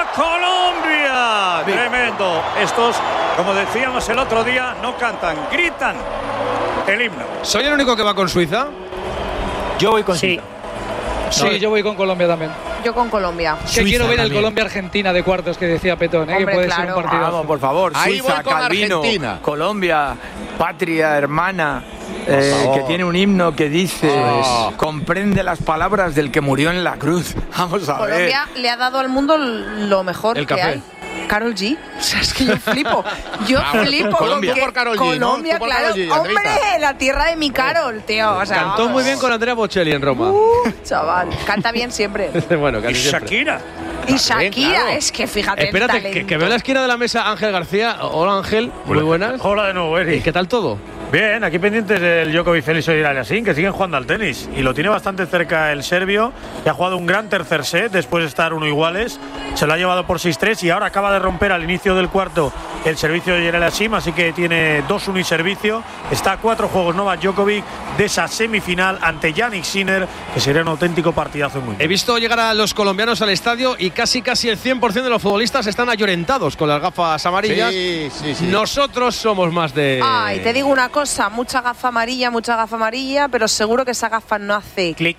Colombia. Tremendo. Estos, como decíamos el otro día, no cantan, gritan el himno. ¿Soy el único que va con Suiza? Yo voy con Suiza. Sí, yo voy con Colombia también. Yo con Colombia. Que quiero ver el Colombia-Argentina de cuartos que decía Petón, Hombre, que puede claro. ser un partido. Vamos, por favor, Ahí Suiza, voy con Calvino, Argentina. Colombia, patria hermana, que tiene un himno que dice, comprende las palabras del que murió en la cruz. Vamos a ver. Colombia le ha dado al mundo lo mejor El que café. hay. Karol G. O sea, es que yo flipo. Yo flipo. Colombia. Porque Tú por Karol G, ¿no? Colombia, Tú por claro. Karol G, Andreita. Hombre, la tierra de mi Karol, tío. O sea, Cantó vamos. muy bien con Andrea Bocelli en Roma. Chaval, canta bien siempre. Bueno, Y casi siempre. Shakira. Y Shakira, claro. es que fíjate. Espérate, el talento. que veo en la esquina de la mesa Ángel García. Hola Ángel, muy buenas. Hola de nuevo, ¿Y Eric. qué tal todo? Bien, aquí pendientes del Djokovic, Félix y Aliassime, que siguen jugando al tenis. Y lo tiene bastante cerca el serbio, que ha jugado un gran tercer set después de estar uno iguales. Se lo ha llevado por 6-3 y ahora acaba de romper al inicio del cuarto el servicio de Aliassime, así que tiene 2-1 y servicio. Está a 4 juegos Novak Djokovic de esa semifinal ante Jannik Sinner, que sería un auténtico partidazo en Wimbledon. He visto llegar a los colombianos al estadio y casi el 100% de los futbolistas están ayorentados con las gafas amarillas. Sí. Nosotros somos más de... Ay, te digo una cosa, mucha gafa amarilla, pero seguro que esa gafa no hace clic,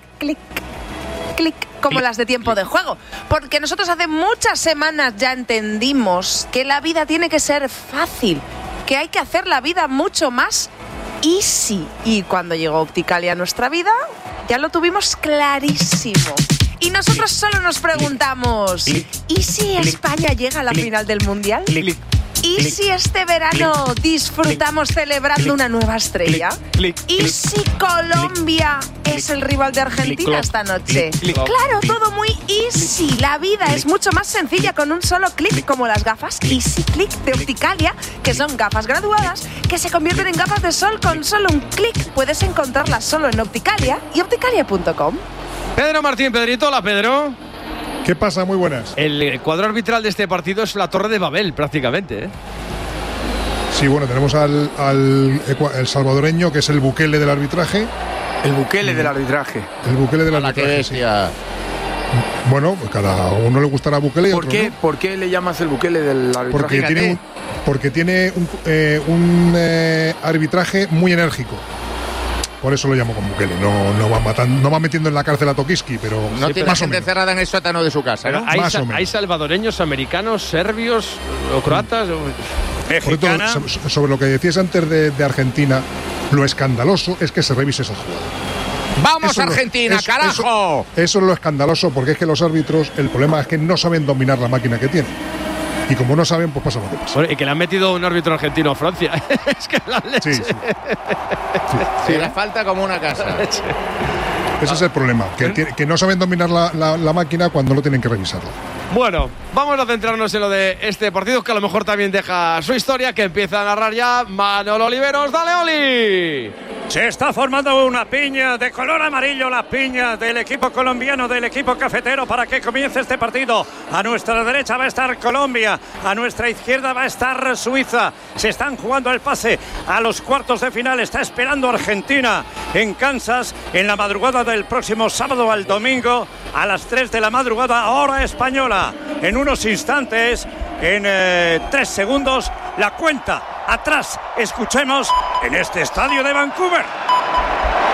como las de tiempo de juego. Porque nosotros hace muchas semanas ya entendimos que la vida tiene que ser fácil, que hay que hacer la vida mucho más easy. Y cuando llegó Opticalia a nuestra vida, ya lo tuvimos clarísimo. Y nosotros solo nos preguntamos, ¿y si España llega a la final del Mundial? ¿Y si este verano disfrutamos celebrando una nueva estrella? ¿Y si Colombia es el rival de Argentina esta noche? Claro, todo muy easy. La vida es mucho más sencilla con un solo clic, como las gafas Easy Click de Opticalia, que son gafas graduadas que se convierten en gafas de sol con solo un clic. Puedes encontrarlas solo en Opticalia y opticalia.com. Pedro Martín, Pedrito, hola Pedro. ¿Qué pasa? Muy buenas. El cuadro arbitral de este partido es la Torre de Babel, prácticamente, ¿eh? Sí, bueno, tenemos el salvadoreño, que es el Bukele del arbitraje. El Bukele del arbitraje. El Bukele del ¡Hala, qué arbitraje, sí. bestia! Bueno, pues cada uno le gustará Bukele y ¿Por otro qué? no. ¿Por qué le llamas el Bukele del arbitraje? Porque tiene un arbitraje muy enérgico. Por eso lo llamo con Bukele. No va metiendo en la cárcel a Tokiski, pero No sí, tiene más o gente menos. cerrada en el sótano de su casa, Pero ¿no? Más o menos. hay salvadoreños, americanos, serbios o croatas. Por cierto, sobre lo que decías antes de Argentina, lo escandaloso es que se revise esa jugada. ¡Vamos, Eso no- Argentina, eso- carajo! Eso es lo escandaloso, porque es que los árbitros, el problema es que no saben dominar la máquina que tienen. Y como no saben, pues pasa lo que pasa. Bueno, y que le han metido un árbitro argentino a Francia. Es que la leche. Sí. Si le falta como una casa. Ese es el problema, que no saben dominar la máquina cuando no tienen que revisarla. Bueno, vamos a centrarnos en lo de este partido, que a lo mejor también deja su historia, que empieza a narrar ya Manolo Oliveros. ¡Dale, Oli! Se está formando una piña de color amarillo, la piña del equipo colombiano, del equipo cafetero, para que comience este partido. A nuestra derecha va a estar Colombia, a nuestra izquierda va a estar Suiza. Se están jugando el pase a los cuartos de final. Está esperando Argentina en Kansas en la madrugada del próximo sábado al domingo a las 3 de la madrugada, hora española. En unos instantes, en 3 segundos, la cuenta atrás. Escuchemos en este estadio de Vancouver.